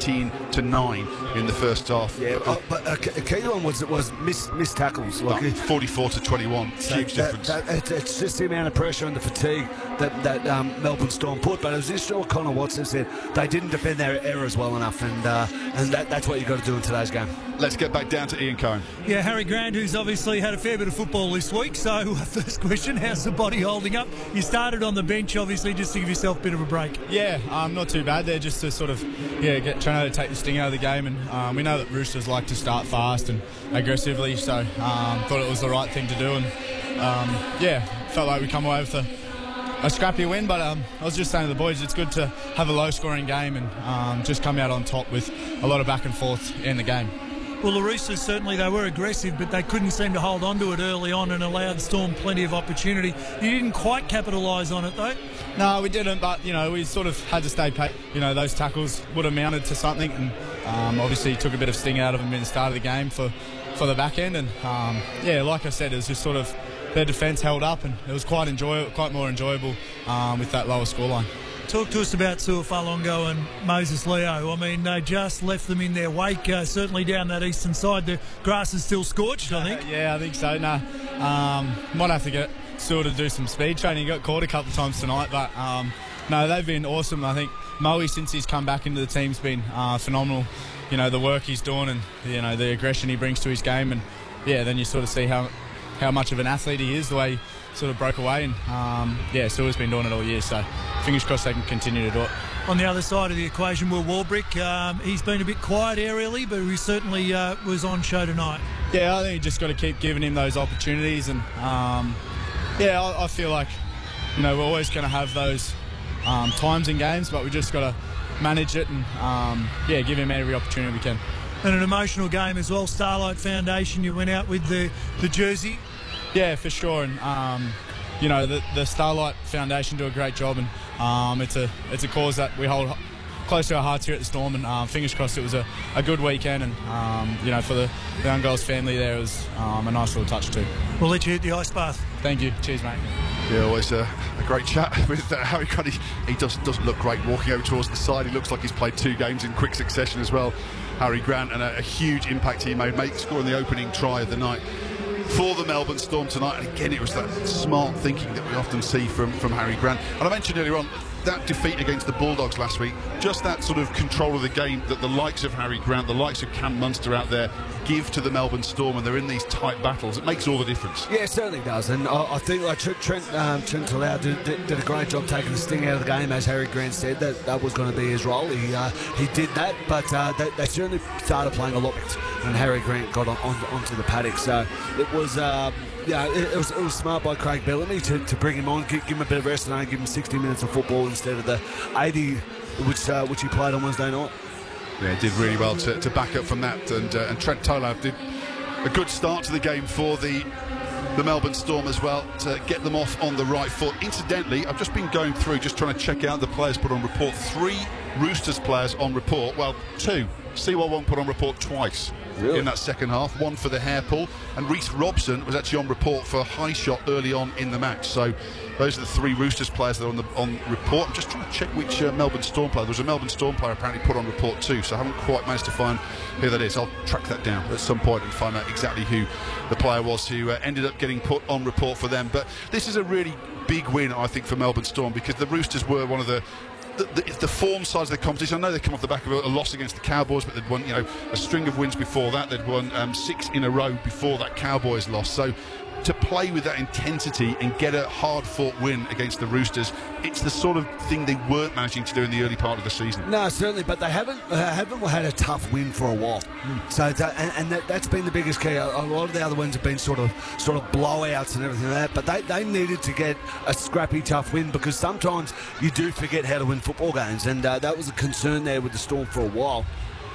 18-9 in the first half. Yeah, but a key one was missed tackles. Like 44-21, huge difference. It's just the amount of pressure and the fatigue that Melbourne Storm put. But it was interesting what Connor Watson said. They didn't defend their errors well enough, and that's what you've got to do in today's game. Let's get back down to Ian Cohen. Yeah, Harry Grant, who's obviously had a fair bit of football this week. So, first question, how's the body holding up? You started on the bench, obviously, just to give yourself a bit of a break. Yeah, not too bad there, just to sort of trying to take the sting out of the game. And we know that Roosters like to start fast and aggressively, so thought it was the right thing to do. And felt like we come away with a scrappy win, but I was just saying to the boys, it's good to have a low-scoring game and just come out on top with a lot of back and forth in the game. Well, the Roosters, certainly they were aggressive, but they couldn't seem to hold on to it early on and allowed Storm plenty of opportunity. You didn't quite capitalise on it, though? No, we didn't, but, we sort of had to stay patient. Those tackles would have mounted to something, and obviously took a bit of sting out of them in the start of the game for the back end. And, like I said, it was just sort of their defence held up, and it was quite more enjoyable with that lower scoreline. Talk to us about Su'Falongo and Moses Leo. I mean, they just left them in their wake, certainly down that eastern side. The grass is still scorched, I think. Yeah, I think so. Might have to get Sue to do some speed training. He got caught a couple of times tonight, but no, they've been awesome. I think Moe, since he's come back into the team, has been phenomenal. The work he's doing and, the aggression he brings to his game. And, then you sort of see how much of an athlete he is, the way he sort of broke away. And, Sue's been doing it all year, so fingers crossed they can continue to do it. On the other side of the equation, Will Warbrick, he's been a bit quiet aerially, but he certainly was on show tonight. Yeah, I think you just got to keep giving him those opportunities. And, I feel like, we're always going to have those times in games, but we just got to manage it and, give him every opportunity we can. And an emotional game as well. Starlight Foundation, you went out with the jersey. Yeah, for sure. And, the Starlight Foundation do a great job, and it's a cause that we hold close to our hearts here at the Storm. And fingers crossed it was a good weekend. And, for the young girls' family there, it was a nice little touch too. We'll let you hit the ice bath. Thank you. Cheers, mate. Yeah, always a great chat with Harry Grant. He doesn't look great walking over towards the side. He looks like he's played 2 games in quick succession as well. Harry Grant, and a huge impact he made, scoring the opening try of the night for the Melbourne Storm tonight. And again, it was that smart thinking that we often see from Harry Grant. And I mentioned earlier on, that defeat against the Bulldogs last week, just that sort of control of the game that the likes of Harry Grant, the likes of Cam Munster out there give to the Melbourne Storm when they're in these tight battles. It makes all the difference. Yeah, it certainly does. And I think Trent Talau did a great job taking the sting out of the game, as Harry Grant said. That was going to be his role. He did that, but they certainly started playing a lot when Harry Grant got onto the paddock. So it was... it was smart by Craig Bellamy to bring him on, give him a bit of rest, and give him 60 minutes of football instead of the 80 which he played on Wednesday night. Yeah, did really well to back up from that, and Trent Talau did a good start to the game for the Melbourne Storm as well, to get them off on the right foot. Incidentally, I've just been going through, just trying to check out the players put on report. 3 Roosters players on report, well, 2. CY1 put on report twice. Really? In that second half, 1 for the hair pull, and Reece Robson was actually on report for a high shot early on in the match. So those are the 3 Roosters players that are on report. I'm just trying to check which Melbourne Storm player. There was a Melbourne Storm player apparently put on report too, so I haven't quite managed to find who that is. I'll track that down at some point and find out exactly who the player was who ended up getting put on report for them. But this is a really big win, I think, for Melbourne Storm, because the Roosters were one of the form sides of the competition. I know they come off the back of a loss against the Cowboys, but they'd won a string of wins before that. They'd won 6 in a row before that Cowboys loss. So to play with that intensity and get a hard-fought win against the Roosters, it's the sort of thing they weren't managing to do in the early part of the season. No, certainly, but they haven't had a tough win for a while. So that's been the biggest key. A lot of the other wins have been sort of blowouts and everything like that, but they needed to get a scrappy, tough win, because sometimes you do forget how to win football games, and that was a concern there with the Storm for a while.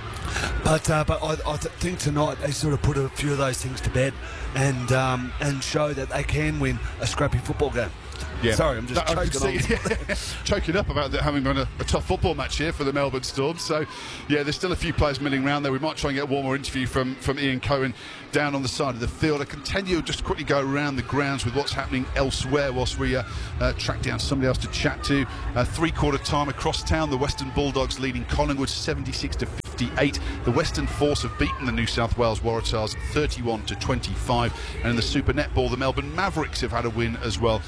But I think tonight they sort of put a few of those things to bed and show that they can win a scrappy football game. Yeah. Sorry, I'm just I can choking see- on. choking up about having run a tough football match here for the Melbourne Storm. So, yeah, there's still a few players milling around there. We might try and get one more interview from Ian Cohen down on the side of the field. I continue just quickly go around the grounds with what's happening elsewhere whilst we track down somebody else to chat to. Three-quarter time across town, the Western Bulldogs leading Collingwood 76-58. The Western Force have beaten the New South Wales Waratahs 31-25, and in the Super Netball, the Melbourne Mavericks have had a win as well,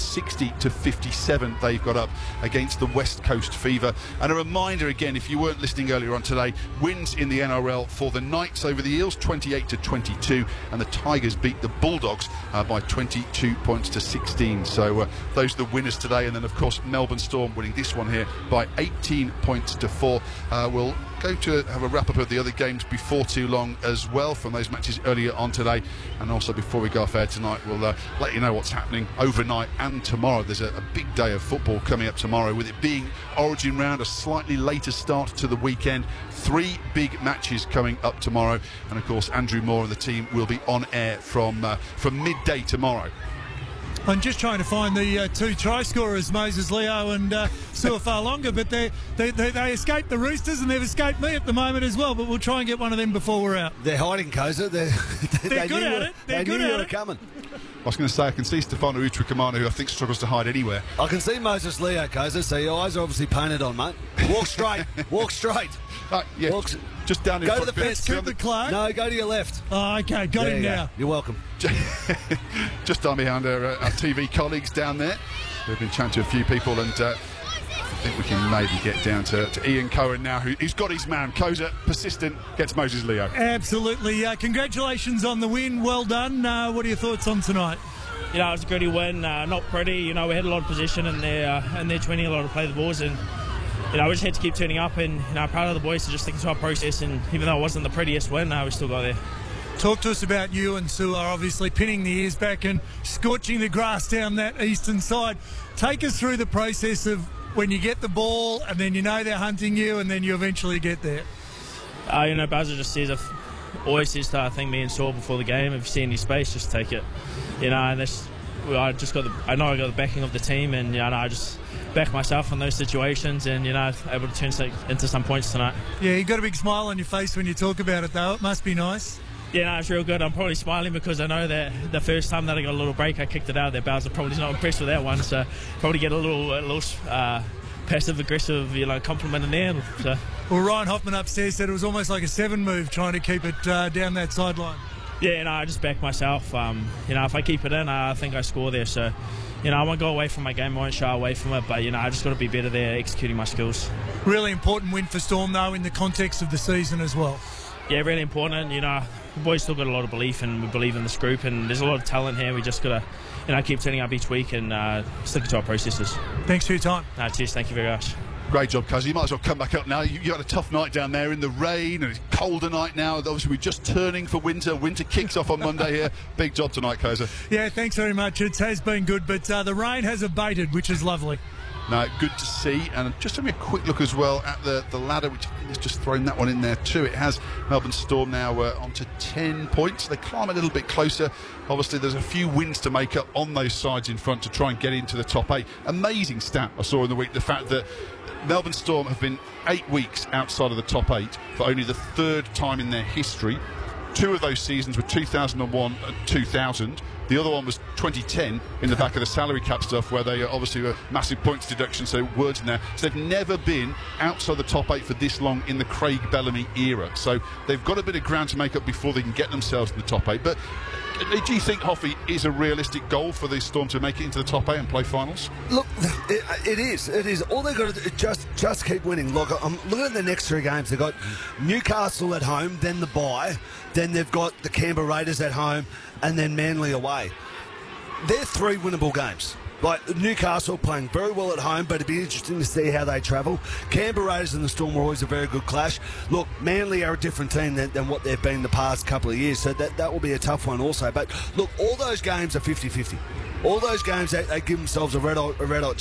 60-57. They've got up against the West Coast Fever. And a reminder again, if you weren't listening earlier on today, wins in the NRL for the Knights over the Eels 28-22, and the Tigers beat the Bulldogs by 22 points to 16. So those are the winners today, and then of course Melbourne Storm winning this one here by 18 points to 4. We'll go to have a wrap up of the other games before too long as well from those matches earlier on today, and also before we go off air tonight we'll let you know what's happening overnight and tomorrow. There's a big day of football coming up tomorrow, with it being Origin round, a slightly later start to the weekend. 3 big matches coming up tomorrow, and of course Andrew Moore and the team will be on air from midday tomorrow. I'm just trying to find the 2 try scorers, Moses Leo and Suafalonga, but they escaped the Roosters and they've escaped me at the moment as well, but we'll try and get one of them before we're out. They're hiding, Koza. They're good at it. They're good at it. Coming. I was going to say, I can see Stefano Utrikamana, who I think struggles to hide anywhere. I can see Moses Leo, Koza, so your eyes are obviously painted on, mate. Walk straight. Walk straight. Yeah, just down in Go front to the fence. Cooper Clark? No, go to your left. Oh, okay, got There him you go. now. You're welcome. just down behind our TV colleagues down there. We've been chatting to a few people, and I think we can maybe get down to Ian Cohen now, who's got his man. Koza, persistent, gets Moses Leo. Absolutely. Congratulations on the win. Well done. What are your thoughts on tonight? You know, it was a gritty win, not pretty. You know, we had a lot of possession in their 20, a lot of play the balls, and you know, we just had to keep turning up, and you know, proud of the boys to just stick to our process, and even though it wasn't the prettiest win, we still got there. Talk to us about you and Sua, obviously pinning the ears back and scorching the grass down that eastern side. Take us through the process of when you get the ball and then you know they're hunting you and then you eventually get there. You know, Buzzer just always says to, I think, me and Saul before the game, if you see any space, just take it. You know, and I know I got the backing of the team, and you know, I just back myself in those situations, and you know, able to turn into some points tonight. Yeah, you got a big smile on your face when you talk about it, though. It must be nice. Yeah, no, it's real good. I'm probably smiling because I know that the first time that I got a little break, I kicked it out there. Bowser probably not impressed with that one, so probably get a little passive-aggressive, you know, compliment in there. So. Well, Ryan Hoffman upstairs said it was almost like a 7 move trying to keep it down that sideline. Yeah, no, I just back myself. You know, if I keep it in, I think I score there. So, you know, I won't go away from my game. I won't shy away from it. But, you know, I just got to be better there executing my skills. Really important win for Storm, though, in the context of the season as well. Yeah, really important. You know, the boys still got a lot of belief, and we believe in this group. And there's a lot of talent here. We just got to, you know, keep turning up each week and stick to our processes. Thanks for your time. Cheers. Thank you very much. Great job, Koza. You might as well come back up now. You had a tough night down there in the rain, and it's colder night now. Obviously, we're just turning for winter. Winter kicks off on Monday here. Big job tonight, Koza. Yeah, thanks very much. It has been good, but the rain has abated, which is lovely. No, good to see. And just having a quick look as well at the ladder, which I think is just throwing that one in there too. It has Melbourne Storm now onto 10 points. They climb a little bit closer. Obviously, there's a few wins to make up on those sides in front to try and get into the top 8. Amazing stat I saw in the week, the fact that Melbourne Storm have been 8 weeks outside of the top 8 for only the 3rd time in their history. 2 of those seasons were 2001 and 2000. The other one was 2010 in the back of the salary cap stuff, where they obviously were massive points deduction, so words in there. So they've never been outside the top 8 for this long in the Craig Bellamy era. So they've got a bit of ground to make up before they can get themselves in the top 8. But do you think, Hoffy, is a realistic goal for the Storm to make it into the top 8 and play finals? Look, it is. It is. All they've got to do is just keep winning. Look, I'm looking at the next 3 games. They've got Newcastle at home, then the bye, then they've got the Canberra Raiders at home, and then Manly away. They're 3 winnable games. Like, Newcastle playing very well at home, but it'd be interesting to see how they travel. Canberra Raiders and the Storm were always a very good clash. Look, Manly are a different team than what they've been the past couple of years, so that will be a tough one also. But, look, all those games are 50-50. All those games, they give themselves a red hot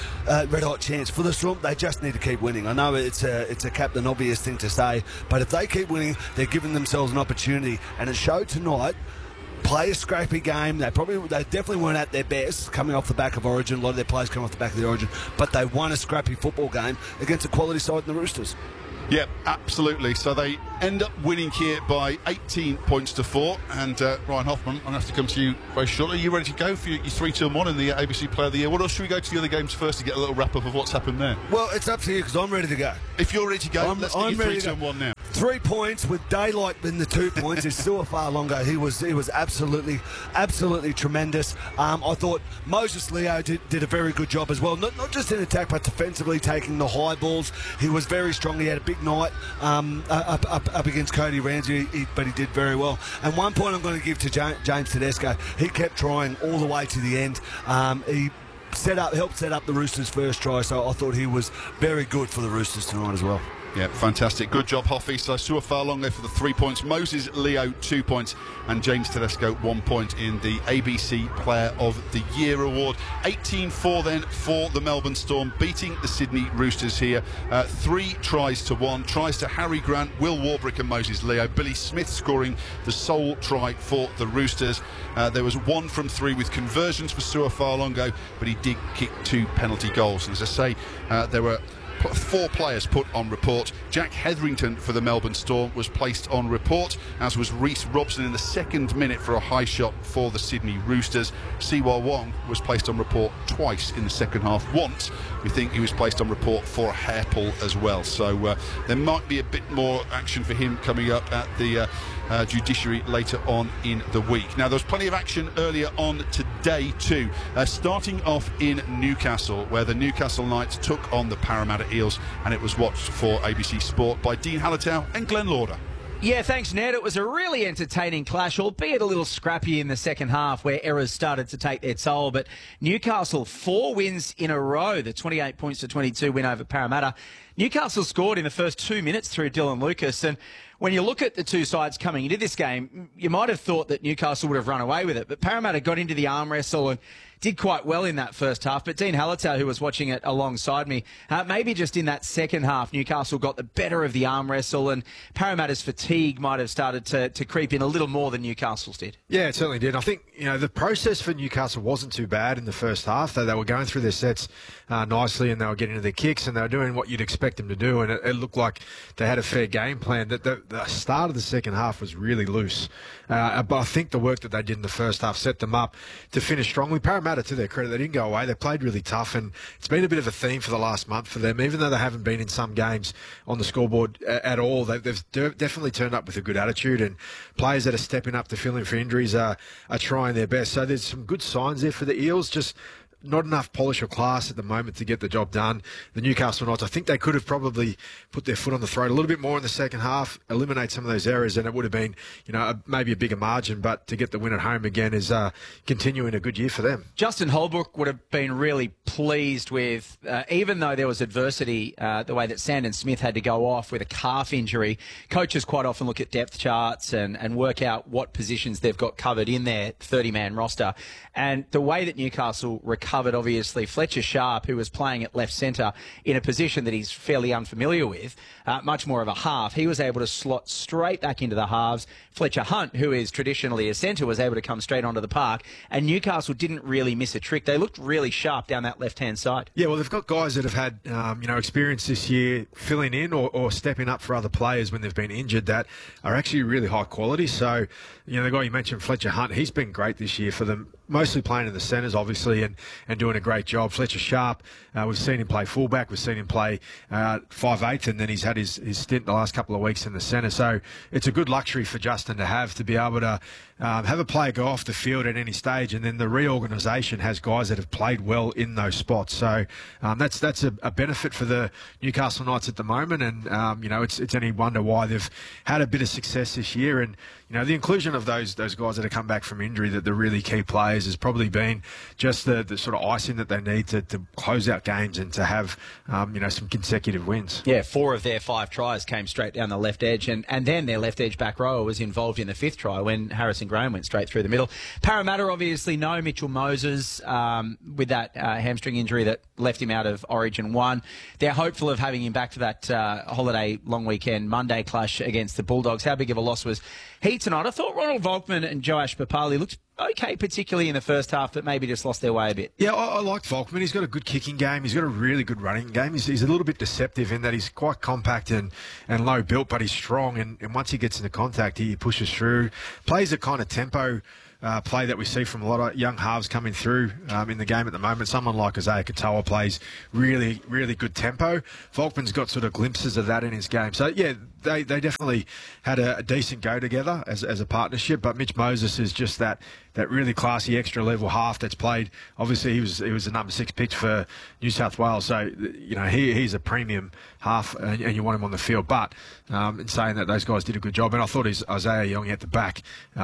chance. For the Storm, they just need to keep winning. I know it's a Captain Obvious thing to say, but if they keep winning, they're giving themselves an opportunity. And it showed tonight play a scrappy game. They definitely weren't at their best coming off the back of Origin. A lot of their players coming off the back of the Origin, but they won a scrappy football game against a quality side in the Roosters. Yep, absolutely. So they end up winning here by 18 points to 4. And Ryan Hoffman, I'm going to have to come to you very shortly. Are you ready to go for your 3-2-1 in the ABC Player of the Year? What else should we go to the other games first to get a little wrap-up of what's happened there? Well, it's up to you because I'm ready to go. If you're ready to go, let's get your 3-2-1 now. 3 points with daylight in the 2 points is Su'Afalongo. He was absolutely tremendous. I thought Moses Leo did a very good job as well. Not just in attack, but defensively taking the high balls. He was very strong. He had a big night up against Cody Ramsey, but he did very well. And one point I'm going to give to James Tedesco. He kept trying all the way to the end. He helped set up the Roosters' first try, so I thought he was very good for the Roosters tonight as well. Yeah, fantastic. Good job, Hoffy. So Su'Afalongo for the 3 points, Moses Leo 2 points, and James Tedesco 1 point in the ABC Player of the Year award. 18-4 then for the Melbourne Storm, beating the Sydney Roosters here. 3 tries to 1. Tries to Harry Grant, Will Warbrick and Moses Leo. Billy Smith scoring the sole try for the Roosters. There was 1 from 3 with conversions for Su'Afalongo, but he did kick 2 penalty goals. And as I say, there were 4 players put on report. Jack Hetherington for the Melbourne Storm was placed on report, as was Reece Robson in the 2nd minute for a high shot for the Sydney Roosters. Siwa Wong was placed on report twice in the second half. Once, we think he was placed on report for a hair pull as well. So there might be a bit more action for him coming up at the judiciary later on in the week. Now, there was plenty of action earlier on today too, starting off in Newcastle, where the Newcastle Knights took on the Parramatta Eels, and it was watched for ABC Sport by Dean Hallertau and Glenn Lauder. Yeah, thanks, Ned. It was a really entertaining clash, albeit a little scrappy in the second half where errors started to take their toll. But Newcastle, 4 wins in a row, the 28 points to 22 win over Parramatta. Newcastle scored in the first 2 minutes through Dylan Lucas, and when you look at the two sides coming into this game, you might have thought that Newcastle would have run away with it, but Parramatta got into the arm wrestle and did quite well in that first half. But Dean Hallertau, who was watching it alongside me, maybe just in that second half, Newcastle got the better of the arm wrestle, and Parramatta's fatigue might have started to creep in a little more than Newcastle's did. Yeah, it certainly did. I think the process for Newcastle wasn't too bad in the first half. They were going through their sets nicely, and they were getting to their kicks, and they were doing what you'd expect them to do, and it looked like they had a fair game plan. That the start of the second half was really loose, but I think the work that they did in the first half set them up to finish strongly. Parramatta, to their credit, they didn't go away. They played really tough, and it's been a bit of a theme for the last month for them. Even though they haven't been in some games on the scoreboard at all, they've definitely turned up with a good attitude, and players that are stepping up to fill in for injuries are trying their best. So there's some good signs there for the Eels, just not enough polish or class at the moment to get the job done. The Newcastle Knights, I think they could have probably put their foot on the throat a little bit more in the second half, eliminate some of those errors, and it would have been, maybe a bigger margin. But to get the win at home again is continuing a good year for them. Justin Holbrook would have been really pleased with, even though there was adversity, the way that Sandon Smith had to go off with a calf injury. Coaches quite often look at depth charts and work out what positions they've got covered in their 30-man roster. And the way that Newcastle recovered, obviously, Fletcher Sharp, who was playing at left centre in a position that he's fairly unfamiliar with, much more of a half, he was able to slot straight back into the halves. Fletcher Hunt, who is traditionally a centre, was able to come straight onto the park, and Newcastle didn't really miss a trick. They looked really sharp down that left-hand side. Yeah, well, they've got guys that have had, experience this year filling in or stepping up for other players when they've been injured that are actually really high quality. So, the guy you mentioned, Fletcher Hunt, he's been great this year for them, mostly playing in the centres, obviously, and doing a great job. Fletcher Sharp, we've seen him play fullback, we've seen him play 5'8", and then he's had his stint the last couple of weeks in the centre. So it's a good luxury for Justin to be able to have a player go off the field at any stage, and then the reorganisation has guys that have played well in those spots. So that's a benefit for the Newcastle Knights at the moment, and it's any wonder why they've had a bit of success this year. And the inclusion of those guys that have come back from injury, that the really key players, has probably been just the sort of icing that they need to close out games and to have some consecutive wins. Yeah, 4 of their 5 tries came straight down the left edge, and then their left edge back rower was involved in the 5th try when Harrison Harrison Graham went straight through the middle. Parramatta obviously no Mitchell Moses with that hamstring injury that left him out of Origin 1. They're hopeful of having him back for that holiday long weekend Monday clash against the Bulldogs. How big of a loss was he tonight? I thought Ronald Volkman and Joash Papali looked okay, particularly in the first half, but maybe just lost their way a bit. Yeah, I like Volkman. He's got a good kicking game. He's got a really good running game. He's a little bit deceptive in that he's quite compact and low built, but he's strong. And once he gets into contact, he pushes through. Plays a kind of tempo play that we see from a lot of young halves coming through in the game at the moment. Someone like Isaiah Katoa plays really, really good tempo. Volkman's got sort of glimpses of that in his game. So, yeah, they definitely had a decent go together as a partnership, but Mitch Moses is just that really classy extra level half that's played. Obviously, he was the number 6 pick for New South Wales, so he's a premium half, and you want him on the field. But in saying that, those guys did a good job, and I thought Isaiah Young at the back.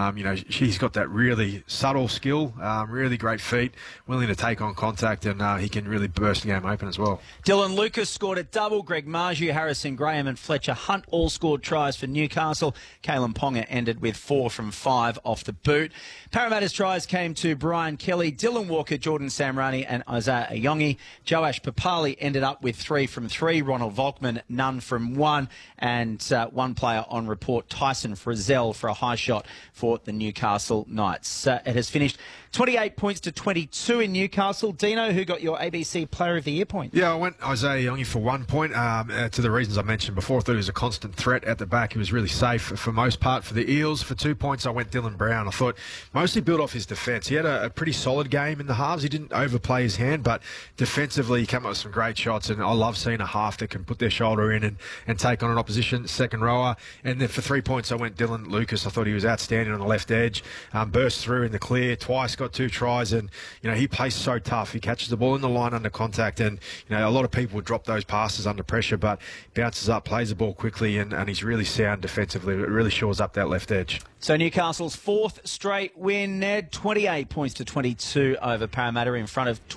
He's got that really subtle skill, really great feet, willing to take on contact, and he can really burst the game open as well. Dylan Lucas scored a double. Greg Marju, Harrison Graham and Fletcher Hunt all scored tries for Newcastle. Kalen Ponga ended with 4 from 5 off the boot. Parramatta's tries came to Brian Kelly, Dylan Walker, Jordan Samrani and Isaiah Ayongi. Joash Papali ended up with 3 from 3. Ronald Volkman, none from 1. And one player on report, Tyson Frizzell, for a high shot for the Newcastle Knights. It has finished 28 points to 22 in Newcastle. Dino, who got your ABC Player of the Year point? Yeah, I went Isaiah Youngie for 1 point. To the reasons I mentioned before, I thought he was a constant threat at the back. He was really safe for most part for the Eels. For 2 points, I went Dylan Brown. I thought mostly built off his defence. He had a pretty solid game in the halves. He didn't overplay his hand, but defensively he came up with some great shots, and I love seeing a half that can put their shoulder in and take on an opposition second rower. And then for 3 points, I went Dylan Lucas. I thought he was outstanding on the left edge. Burst through in the clear twice, got 2 tries, and he plays so tough. He catches the ball in the line under contact, and a lot of people would drop those passes under pressure, but bounces up, plays the ball quickly, and he's really sound defensively. It really shores up that left edge. So Newcastle's 4th straight win, Ned, 28 points to 22 over Parramatta in front of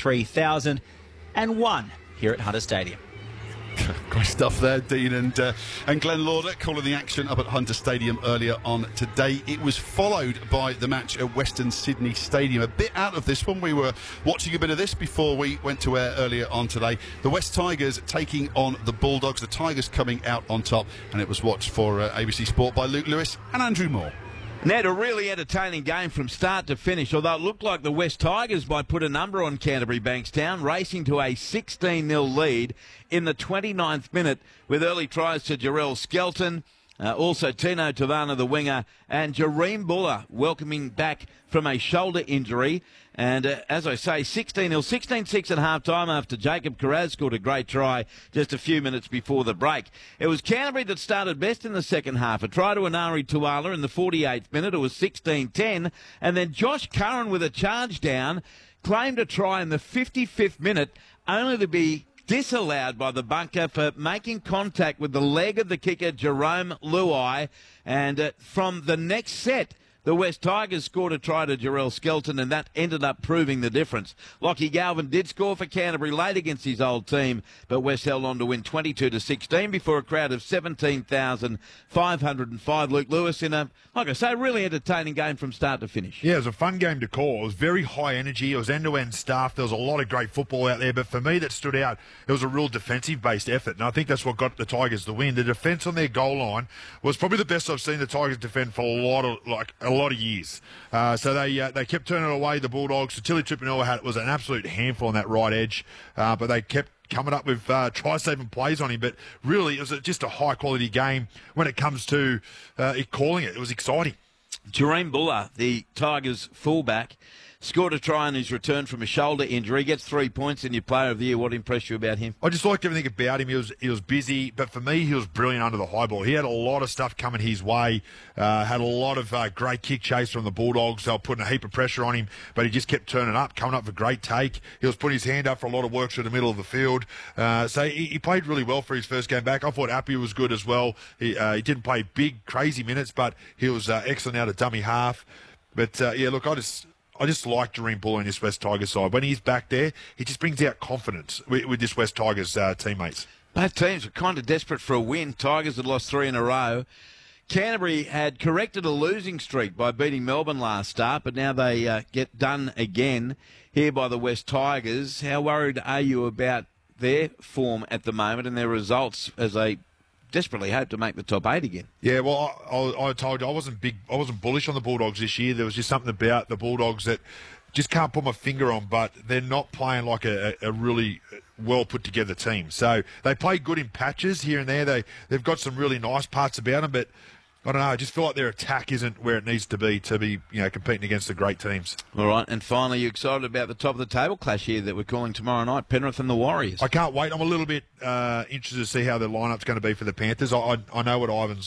23,001 here at Hunter Stadium. Great stuff there, Dean and Glenn Lauder calling the action up at Hunter Stadium earlier on today. It was followed by the match at Western Sydney Stadium. A bit out of this one. We were watching a bit of this before we went to air earlier on today. The West Tigers taking on the Bulldogs. The Tigers coming out on top, and it was watched for ABC Sport by Luke Lewis and Andrew Moore. Ned, a really entertaining game from start to finish, although it looked like the West Tigers might put a number on Canterbury Bankstown, racing to a 16-0 lead in the 29th minute with early tries to Jarrell Skelton, also Tino Tavana, the winger, and Jareem Buller welcoming back from a shoulder injury. And as I say, 16-0, 16-6 at half-time after Jacob Carraz scored a great try just a few minutes before the break. It was Canterbury that started best in the second half. A try to Anari Tuala in the 48th minute. It was 16-10. And then Josh Curran with a charge down claimed a try in the 55th minute, only to be disallowed by the bunker for making contact with the leg of the kicker, Jerome Luai. And from the next set, the West Tigers scored a try to Jarrell Skelton, and that ended up proving the difference. Lockie Galvin did score for Canterbury late against his old team, but West held on to win 22-16 before a crowd of 17,505. Luke Lewis in a, like I say, really entertaining game from start to finish. Yeah, it was a fun game to call. It was very high energy. It was end-to-end stuff. There was a lot of great football out there, but for me that stood out, it was a real defensive-based effort, and I think that's what got the Tigers the win. The defence on their goal line was probably the best I've seen the Tigers defend for a lot of years. So they kept turning it away, the Bulldogs. Tilly Tupanua was an absolute handful on that right edge, but they kept coming up with try-saving plays on him. But really, it was just a high-quality game when it comes to calling it. It was exciting. Jareem Buller, the Tigers fullback, scored a try on his return from a shoulder injury. Gets 3 points in your Player of the Year. What impressed you about him? I just liked everything about him. He was busy, but for me, he was brilliant under the high ball. He had a lot of stuff coming his way. Had a lot of great kick chase from the Bulldogs. They were putting a heap of pressure on him, but he just kept turning up, coming up with a great take. He was putting his hand up for a lot of work through the middle of the field. So he played really well for his first game back. I thought Appy was good as well. He didn't play big, crazy minutes, but he was excellent out of dummy half. But, yeah, look, I just like Jareem Buller in this West Tigers side. When he's back there, he just brings out confidence with this West Tigers teammates. Both teams were kind of desperate for a win. Tigers had lost 3 in a row. Canterbury had corrected a losing streak by beating Melbourne last start, but now they get done again here by the West Tigers. How worried are you about their form at the moment and their results as they desperately hope to make the top 8 again? Yeah, well, I told you I wasn't bullish on the Bulldogs this year. There was just something about the Bulldogs that just can't put my finger on, but they're not playing like a really well put together team. So they play good in patches here and there. They've got some really nice parts about them, but I don't know. I just feel like their attack isn't where it needs to be competing against the great teams. All right, and finally, you excited about the top of the table clash here that we're calling tomorrow night, Penrith and the Warriors? I can't wait. I'm a little bit interested to see how the lineup's going to be for the Panthers. I know what Ivan's